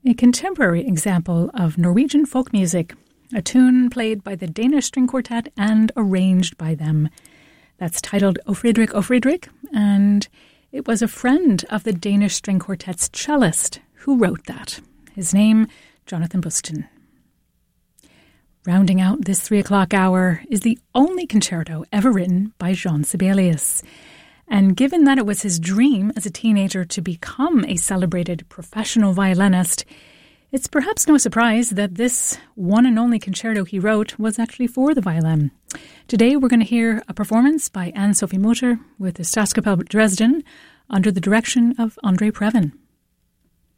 A contemporary example of Norwegian folk music, a tune played by the Danish String Quartet and arranged by them. That's titled O Fredrik, O Fredrik, and it was a friend of the Danish String Quartet's cellist who wrote that. His name, Jonathan Buston. Rounding out this 3 o'clock hour is the only concerto ever written by Jean Sibelius. And given that it was his dream as a teenager to become a celebrated professional violinist, it's perhaps no surprise that this one and only concerto he wrote was actually for the violin. Today we're going to hear a performance by Anne-Sophie Mutter with the Staatskapelle Dresden under the direction of André Previn.